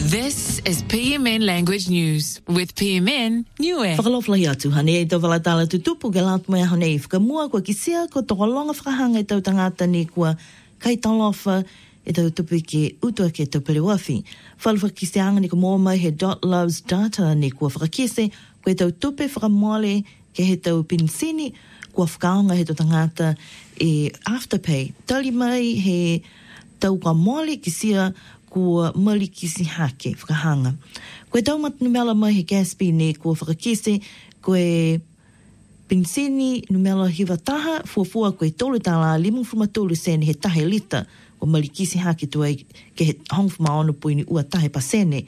This is PMN Language News with PMN Niue. Whakaloflahi atu hane e tau walatala tutupu ke lat mai hane I whakamua kua kisia ko tokolonga whakahanga e tau tangata ni kua kaitalofa e tau tupu ke utua ke tau perewafi. Whalwha kisianga ni ko mua mai he .loves data ni kua whakakise ko e tau tupe whakamoale ke he tau pinsini kua whakaonga he tau tangata e Afterpay. Tali mai he tau ka moale kisia kua mali kisi hake whakahanga. Koe tau mat numela mai he Gatsby ne kua whakakise koe pinsini numela hiwataha fuafua koe tolu tala $5 sene he tahe lita kua mali kisi hake tuai ke he hongwhama ono puini ua tahe pasene.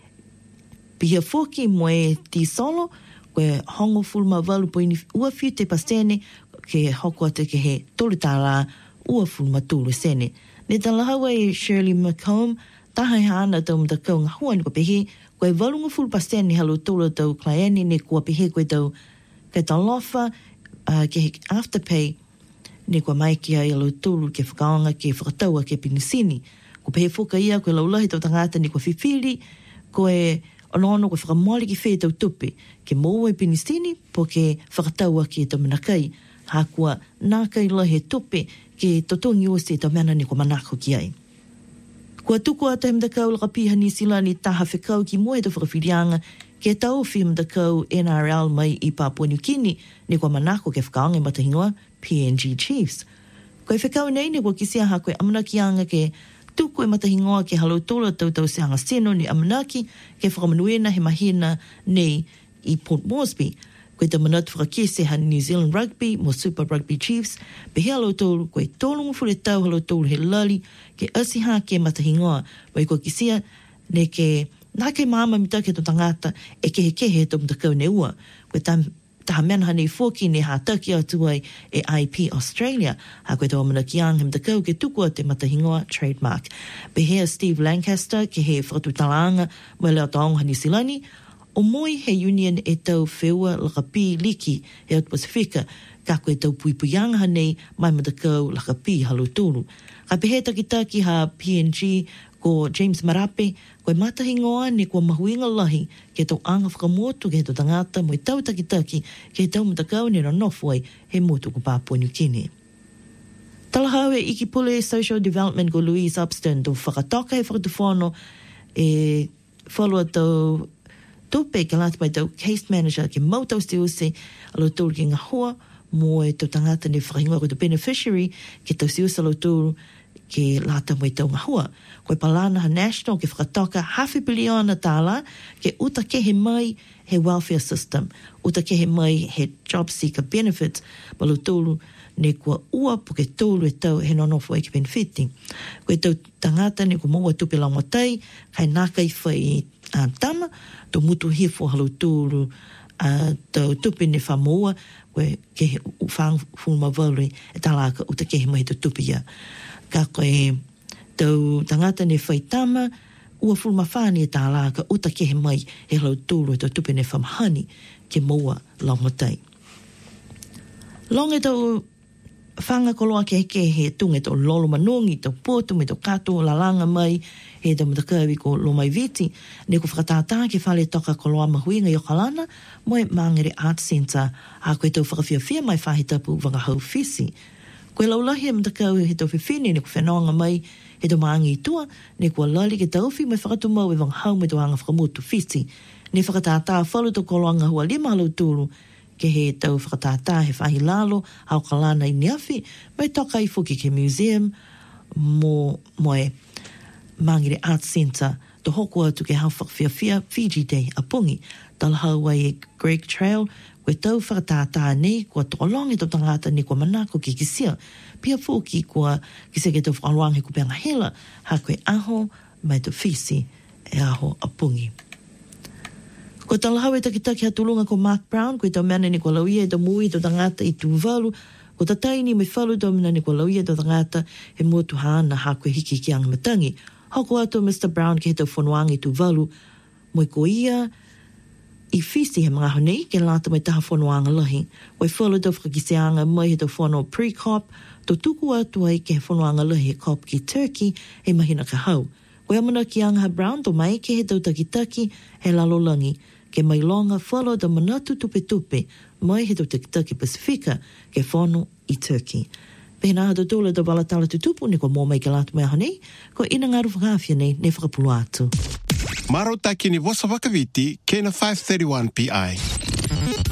Pihia fuki moe ti solo koe hongo fulma walu puini ua fiute pasene ke hoko ate ke he tolu tala ua fulma tolu sene. Ne talahawa e Shirley McComb, taha hana tau mtakau ngā hua ni kua pehe, koe walunga full pasene ni halo tolo tau klaiani ni kua pehe koe tau ke tau lofa, ke he Afterpay, ni kua mai ki ai halo tolo ke whakaonga ke whakataua ke pinisini. Ko pehe whuka ia koe laulahi tau tangata ni kua whiwhiri, koe onono koe whakamoli ki whee tau tupe, ke mō e pinisini po ke whakataua ke tau manakai, ha kua nākai lahi tupe, ke totongi o se tau mena ni ko manako ki ai. Kua tuku ata he mdakau laka piha ni sila ni taha whikau ki moe tau whakawhirianga ke tau whi mdakau NRL mai I Papua New Guinea ni ko manako ke whakaonga matahingoa PNG Chiefs. Koe whikau nei ni kua kisia ha koe amanakianga ke tuku e matahingoa ke halo tola tau se hanga seno ni amanaki ke whakamanuena he mahina nei I Port Moresby. Koe ta manatu whakakese ha New Zealand Rugby mo Super Rugby Chiefs, pe he alo tolu koe tolungu fure tau halo tolu he lali ke asiha ke matahingoa, wai koe kisia ne ke nā ke māma mita ke to tangata e ke he to mtakau ne ua. Koe taha mena hanei fōki ne hātaki atu ai e IP Australia, ha koe tau amana ki ang he mtakau ke tuku te matahingoa trademark. Pe he Steve Lancaster ke he whakatutalaanga mo leo taonga New Zealandi, o moi he union e tau wheua lakapi liki he atu Pasifika, ka koe tau puipuyanga hanei mai matakau lakapi halo tolu. Ka pehe takitaki ha PNG ko James Marape, koe matahingoa ne kua mahuinga lahi ke tau anga whakamotu ke he tau tangata mo I tau takitaki ke he tau matakau ne ranofuai he motu ko Papua New Guinea. Talahau e Iki Pule Social Development ko Louise Upston do whakatoka he whakatuwhono e whalua tau tupe ke lata mai tau case manager ke mautau se use alo tolu ki ngā hoa mo e tau tangata ne whakingoa ko tau beneficiary ke tau se use alo tolu ke lata mai tau ngā hoa. Koe palana ha national ke whakatoka $500 million tāla ke uta ke he mai he welfare system, uta ke he mai he job seeker benefits malo tolu ne kua ua po ke tolu e tau he nonofo e ke benefiting. Koe tau tangata ne ko maua tupe langotai kai nākai whai tama, to mutu hifo halo tūru, tau tupi ne whamoa, koe ke he whangfuma wauri, e talaka uta ke he mai to tupi ia. Ka koe tau tangata ne whaitama, ua fulma whāni e talaka uta ke he mai he halo tūru, tau tupi ne whamahani, ke moa langotai. Longe tau whanga koloa ke he tunge tau lolo manongi, tau pōtu me tau kato lalanga mai, he tau matakawi ko Lomai Viti, ne ko whakatātā ke whale toka koloa mahuinga i Okalana, moe Mangere Art Centre, a koe tau whakawhiawhia mai whahitapu wangahau fisi. Koe laulahi e matakawi he tau whiwhine, ne ko whenonga mai, he tau maangi I tua, ne ko lali ke tauwhi mai whakatumau e wangahau me tau anga whakamotu fisi. Ne whakatātā whalu tau koloanga hua 5 halau tūru, ke he tau whakatātā he whahi lalo, a Okalana I Niafi, mai toka I fuki ke museum, moe Mangere Art Centre, to hoko atu ke hau whakawhiawhia Fiji Day a pungi, talahau wai e Greg Trail, koe tau whakatātā nei, kua tokolongi tau tangata nei kua manako ki kisia, pia fōki kua kisia ke tau whakaluang he kupeanga hela, ha koe aho mai tau fisi e aho a pungi. Ko talahau e takitaki hatulunga ko Mark Brown, koe tau mena ni kua lauia e tau mui tau tangata I Tuvalu, ko tataini me whalu tau mena ni kua lauia tau tangata he motu haana ha koe hiki ki ang matangi. Hoko atu Mr. Brown ke he tau whanuangi Tuvalu, moi ko ia I fisi he mga honei ke lata mai taha whanuanga lahi. Wai whalu tau whakakiseanga mai he tau whanu pre-cop, tau tuku atu ai ke he whanuanga lahi he cop ki Turkey he mahina ka hau. Koe amana ki Angaha Brown to mai ke he tau takitaki he lalolangi ke mai longa whalo da manatu tupe mai he tau takitaki Pasifika ke whanu i Turkey. Pehina hata tūla da walatala tutupu ni ko mō mai ke latu mea hanei, ko ina ngaru whakawhia nei ne whakapulu atu. Maro taki ni Vosa Wakaviti, kena 531 PI.